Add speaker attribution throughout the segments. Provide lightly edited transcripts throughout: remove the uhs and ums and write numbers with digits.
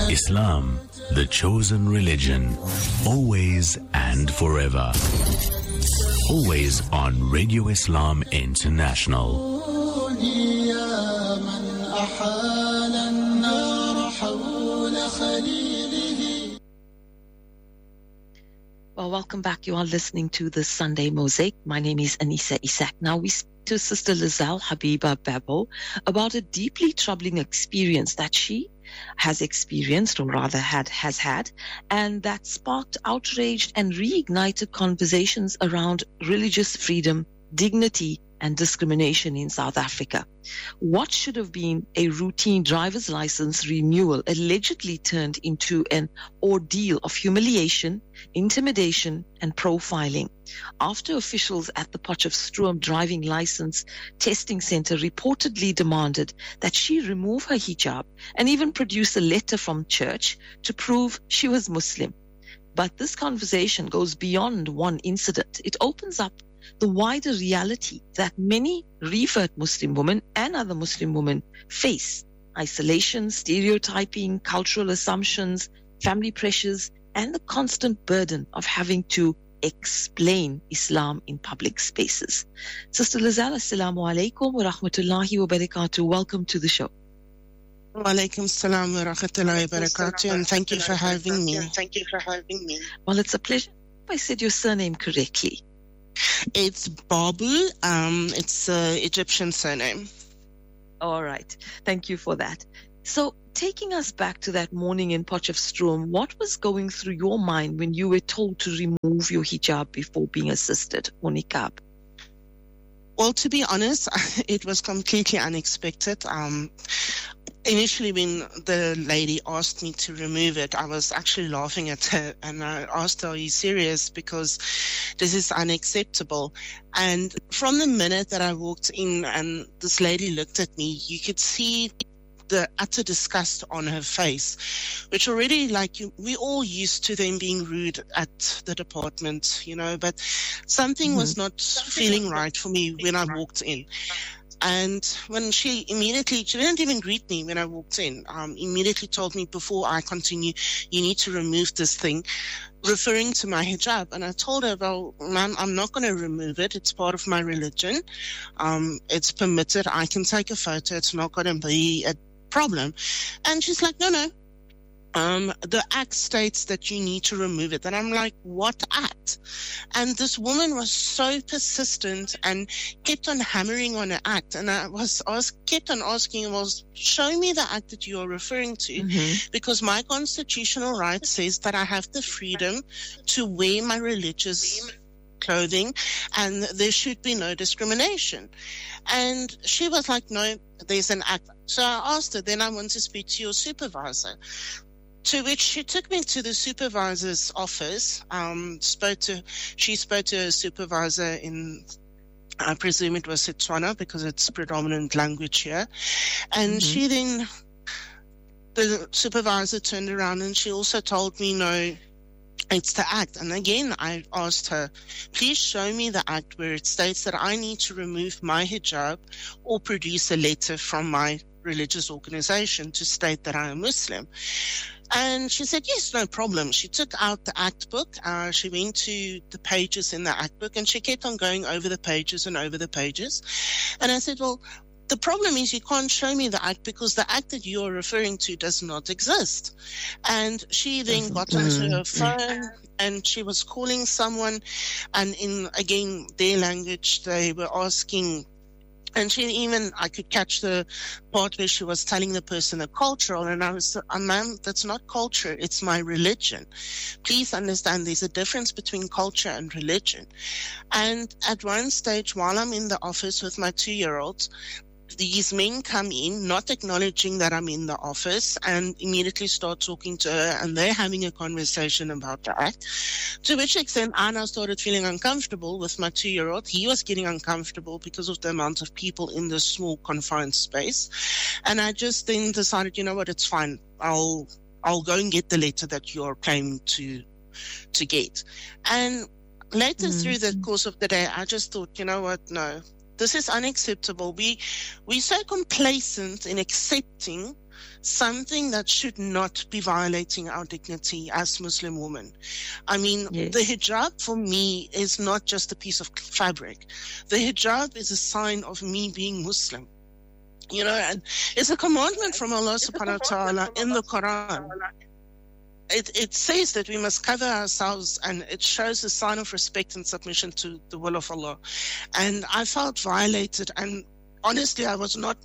Speaker 1: Islam, the chosen religion, always and forever. Always on Radio Islam International.
Speaker 2: Well, welcome back. You are listening to the Sunday Mosaic. My name is Anissa Isak. Now we speak to Sister Lizelle Habiba Babo about a deeply troubling experience that she has experienced, or rather has had, and that sparked outraged and reignited conversations around religious freedom, dignity, and discrimination in South Africa. What should have been a routine driver's license renewal allegedly turned into an ordeal of humiliation, intimidation, and profiling after officials at the Potchefstroom driving license testing center reportedly demanded that she remove her hijab and even produce a letter from church to prove she was Muslim. But this conversation goes beyond one incident. It opens up the wider reality that many revert Muslim women and other Muslim women face: isolation, stereotyping, cultural assumptions, family pressures, and the constant burden of having to explain Islam in public spaces. Sister Lizelle, assalamu alaikum wa rahmatullahi wa barakatuh. Welcome to the show.
Speaker 3: Wa alaikum salam wa rahmatullahi wa barakatuh, and thank you for having me.
Speaker 2: Well, it's a pleasure. I said your surname correctly.
Speaker 3: It's Babu. It's an Egyptian surname.
Speaker 2: All right. Thank you for that. So, taking us back to that morning in Potchefstroom, what was going through your mind when you were told to remove your hijab before being assisted, or niqab?
Speaker 3: Well, to be honest, it was completely unexpected. Initially, when the lady asked me to remove it, I was actually laughing at her, and I asked her, "Are you serious? Because this is unacceptable." And from the minute that I walked in and this lady looked at me, you could see the utter disgust on her face, which already, we all used to them being rude at the department, but something was not feeling right for me when I walked in. And when she didn't even greet me when I walked in, immediately told me, before I continue, you need to remove this thing, referring to my hijab. And I told her, well, ma'am, I'm not going to remove it. It's part of my religion. It's permitted. I can take a photo. It's not going to be a problem. And she's like, no. The act states that you need to remove it. And I'm like, what act? And this woman was so persistent and kept on hammering on the act. And I kept on asking, well, show me the act that you are referring to, because my constitutional right says that I have the freedom to wear my religious clothing and there should be no discrimination. And she was like, no, there's an act. So I asked her, then I want to speak to your supervisor. To which she took me to the supervisor's office. She spoke to a supervisor in, I presume it was Setswana, because it's predominant language here. And the supervisor turned around and she also told me, no, it's the act. And again, I asked her, please show me the act where it states that I need to remove my hijab or produce a letter from my religious organization to state that I am Muslim. And she said, yes, no problem. She took out the act book. She went to the pages in the act book and she kept on going over the pages and over the pages. And I said, well, the problem is you can't show me the act because the act that you are referring to does not exist. And she then got onto her phone and she was calling someone, and in, again, their language, they were asking. And I could catch the part where she was telling the person the cultural, and I was, ma'am, that's not culture, it's my religion. Please understand there's a difference between culture and religion. And at one stage, while I'm in the office with my 2-year-old, these men come in, not acknowledging that I'm in the office, and immediately start talking to her, and they're having a conversation about the act. To which extent, I now started feeling uncomfortable with my 2-year-old. He was getting uncomfortable because of the amount of people in this small, confined space. And I just then decided, you know what, it's fine. I'll go and get the letter that you're claiming to get. And later through the course of the day, I just thought, you know what, no. This is unacceptable. We're so complacent in accepting something that should not be violating our dignity as Muslim women. I mean,
Speaker 2: Yes.
Speaker 3: the hijab for me is not just a piece of fabric. The hijab is a sign of me being Muslim. You know, and it's a commandment from Allah subhanahu wa ta'ala in the Quran. It says that we must cover ourselves, and it shows a sign of respect and submission to the will of Allah. And I felt violated, and honestly, I was not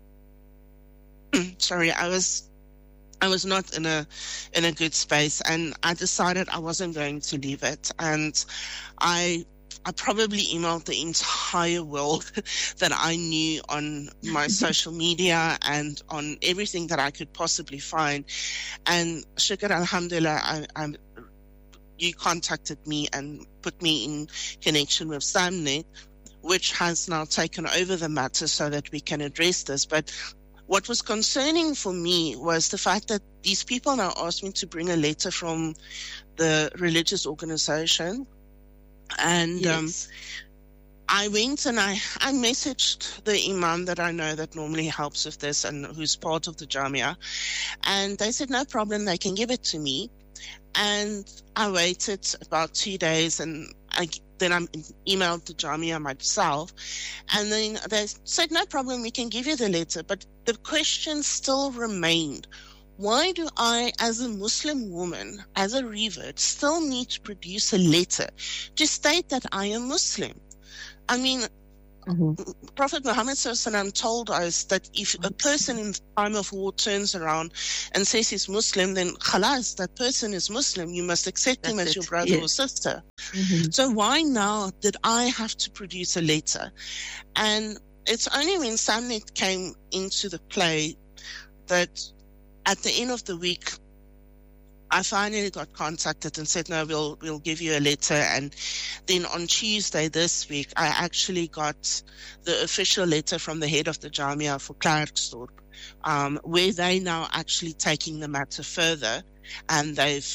Speaker 3: sorry, I was not in a good space, and I decided I wasn't going to leave it. And I probably emailed the entire world that I knew on my social media and on everything that I could possibly find. And shukr, alhamdulillah, you contacted me and put me in connection with Samnet, which has now taken over the matter so that we can address this. But what was concerning for me was the fact that these people now asked me to bring a letter from the religious organization. And
Speaker 2: Yes.
Speaker 3: I went and I messaged the imam that I know that normally helps with this and who's part of the Jamia. And they said, no problem, they can give it to me. And I waited about 2 days, and then I emailed the Jamia myself. And then they said, no problem, we can give you the letter. But the question still remained. Why do I, as a Muslim woman, as a revert, still need to produce a letter to state that I am Muslim? I mean, Prophet Muhammad ﷺ told us that if a person in time of war turns around and says he's Muslim, then khalas, that person is Muslim. You must accept him as your brother or sister. So why now did I have to produce a letter? And it's only when Samnet came into the play that at the end of the week, I finally got contacted and said, no, we'll give you a letter. And then on Tuesday this week, I actually got the official letter from the head of the Jamia for Klerksdorp, where they now actually taking the matter further, and they've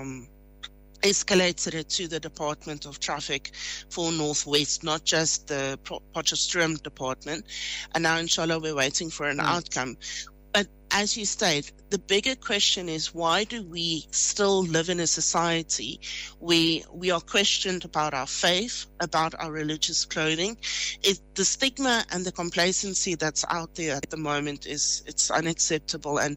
Speaker 3: escalated it to the Department of Traffic for Northwest, not just the Potchefstroom department. And now, inshallah, we're waiting for an outcome. But as you state, the bigger question is, why do we still live in a society where we are questioned about our faith, about our religious clothing? The stigma and the complacency that's out there at the moment it's unacceptable. And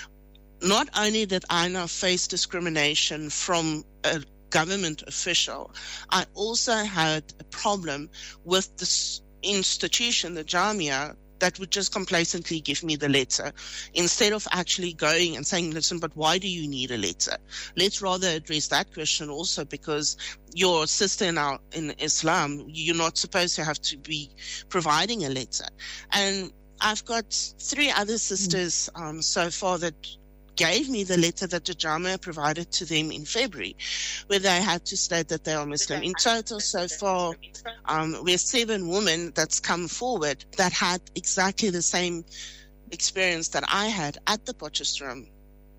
Speaker 3: not only did I now face discrimination from a government official, I also had a problem with this institution, the Jamia, that would just complacently give me the letter instead of actually going and saying, listen, but why do you need a letter? Let's rather address that question also, because your sister in Islam, you're not supposed to have to be providing a letter. And I've got 3 other sisters so far that gave me the letter that the Jamia provided to them in February, where they had to state that they are Muslim. In total, so far, we're 7 women that's come forward that had exactly the same experience that I had at the Potchefstroom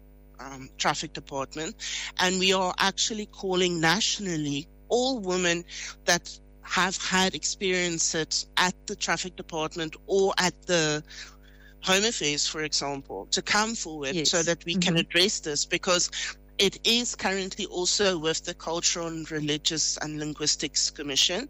Speaker 3: traffic department. And we are actually calling nationally all women that have had experiences at the traffic department or at the Home Affairs, for example, to come forward so that we can address this, because it is currently also with the Cultural and Religious and Linguistics Commission.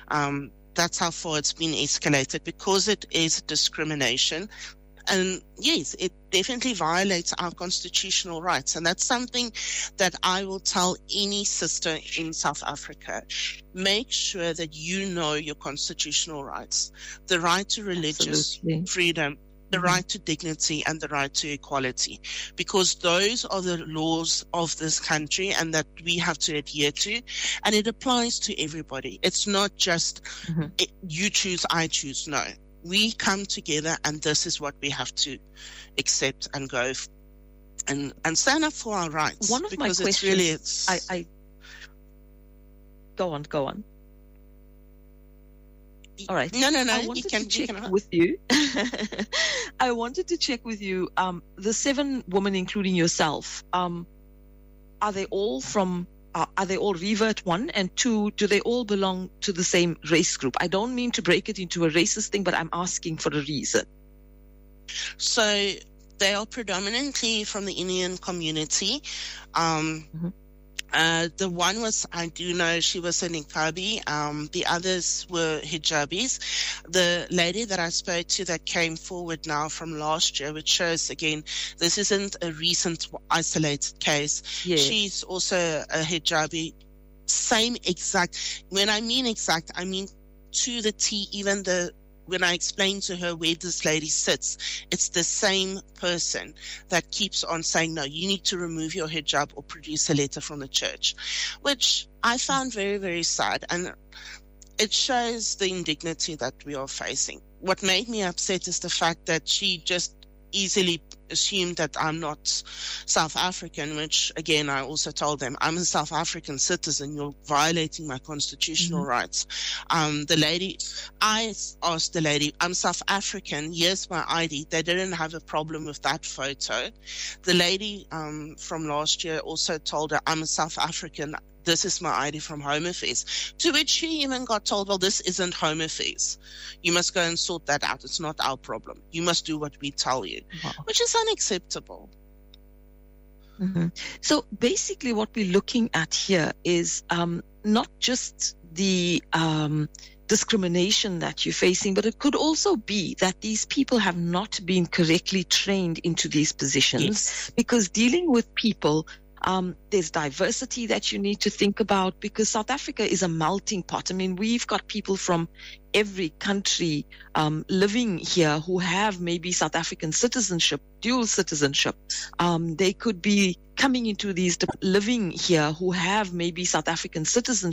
Speaker 3: That's how far it's been escalated, because it is discrimination. And yes, it definitely violates our constitutional rights. And that's something that I will tell any sister in South Africa. Make sure that you know your constitutional rights, the right to religious freedom, the right to dignity, and the right to equality, because those are the laws of this country and that we have to adhere to, and it applies to everybody. It's not just you choose, I choose. No, we come together, and this is what we have to accept and go and stand up for our rights.
Speaker 2: One of my questions, Go on. All right.
Speaker 3: No.
Speaker 2: I wanted to check with you. I wanted to check with you. The 7 women, including yourself, are they all revert 1 and 2? Do they all belong to the same race group? I don't mean to break it into a racist thing, but I'm asking for a reason.
Speaker 3: So They are predominantly from the Indian community. The one was, I do know she was a niqabi. The others were hijabis. The lady that I spoke to that came forward now from last year, which shows, again, this isn't a recent isolated case.
Speaker 2: Yes.
Speaker 3: She's also a hijabi. Same exact. When I mean exact, I mean to the T, even when I explain to her where this lady sits, it's the same person that keeps on saying, no, you need to remove your hijab or produce a letter from the church, which I found very, very sad. And it shows the indignity that we are facing. What made me upset is the fact that she just easily assumed that I'm not South African, which, again, I also told them, I'm a South African citizen. You're violating my constitutional rights. I asked the lady, I'm South African. Here's my ID. They didn't have a problem with that photo. The lady from last year also told her, I'm a South African. This is my ID from Home Affairs. To which she even got told, well, this isn't Home Affairs. You must go and sort that out. It's not our problem. You must do what we tell you, which is unacceptable.
Speaker 2: So basically what we're looking at here is not just the discrimination that you're facing, but it could also be that these people have not been correctly trained into these positions, because dealing with people, there's diversity that you need to think about, because South Africa is a melting pot. I mean, we've got people from every country living here who have maybe South African citizenship, dual citizenship. They could be coming into these living here who have maybe South African citizenship